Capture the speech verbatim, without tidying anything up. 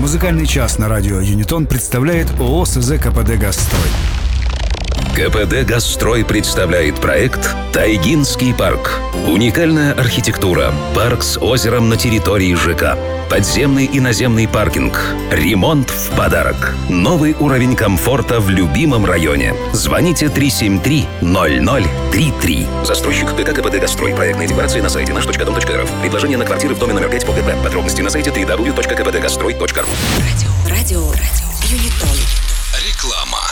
Музыкальный час на радио Юнитон представляет ООО СЗ КПД «Газстрой». КПД «Газстрой» представляет проект «Тайгинский парк». Уникальная архитектура. Парк с озером на территории ЖК. Подземный и наземный паркинг. Ремонт в подарок. Новый уровень комфорта в любимом районе. Звоните три семь три ноль ноль три три. Застройщик ГК КПД «Газстрой». Проектные декларации на сайте наш точка дом точка рф. Предложение на квартиры в доме номер пять по ГП. Подробности на сайте дабл ю дабл ю дабл ю точка кпд газстрой точка ру. Радио, радио, радио, Юнитон. Реклама.